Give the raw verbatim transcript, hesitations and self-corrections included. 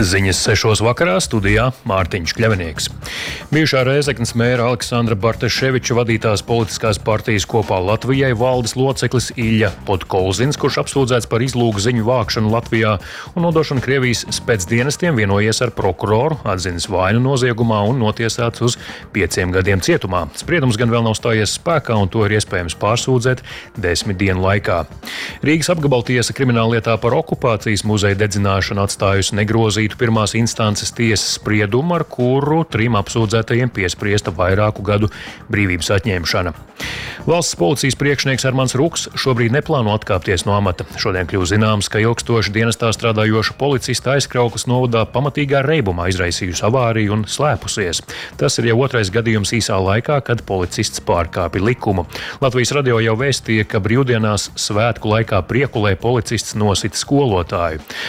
Ziņas sešos vakarā studijā Mārtiņš Kļavinieks. Bijušā Rēzeknes mēra Aleksandra Bartaševiča vadītās politiskās partijas Kopā Latvijai valdes loceklis Ilja Podkolzins, kurš apsūdzēts par izlūgu ziņu vākšanu Latvijā un nodošanu Krievijas spēcdienestiem, vienojies ar prokuroru, atzinis vainu noziegumā un notiesāts uz pieciem gadiem cietumā. Spriedums gan vēl nav stājies spēkā, un to ir iespējams pārsūdzēt desmit dienu laikā. Rīgas apgabaltiesa krimināllietā par okupācijas muzeja dedzināšanu atstājusi negrozītu pirmās instances tiesas spriedumu, ar kuru trim apsūdzētajiem piespriesta vairāku gadu brīvības atņemšana. Valsts policijas priekšnieks Armands Ruks šobrīd neplāno atkāpties no amata. Šodien kļūst zināms, ka ilgstoši dienestā strādājoša policista Aizkraukles novadā pamatīgā reibumā izraisījusi avāriju un slēpusies. Tas ir jau otrais gadījums īsā laikā, kad policists pārkāpja likumu. Latvijas radio jau vēstīja, ka brīvdienās svētku laikā Priekulē policists nosita skolotāju.